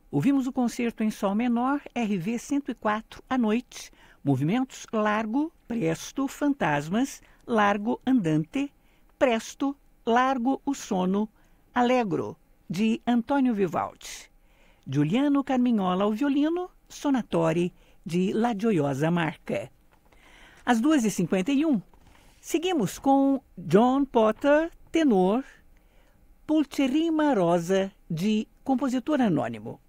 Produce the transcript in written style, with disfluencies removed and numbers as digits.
Ouvimos o concerto em sol menor, RV 104, à noite, movimentos largo, presto, fantasmas, largo, andante, presto, largo, o sono, allegro, de Antônio Vivaldi. Giuliano Carmignola ao violino, sonatori, de La Gioiosa Marca. Às 2h51, seguimos com John Potter, tenor, Pulcherima Rosa, de compositor anônimo.